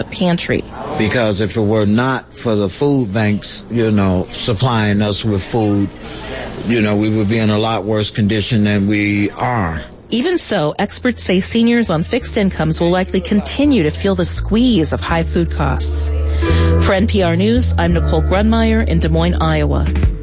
pantry. Because if it were not for the food banks, supplying us with food, we would be in a lot worse condition than we are. Even so, experts say seniors on fixed incomes will likely continue to feel the squeeze of high food costs. For NPR News, I'm Nicole Grunmeyer in Des Moines, Iowa.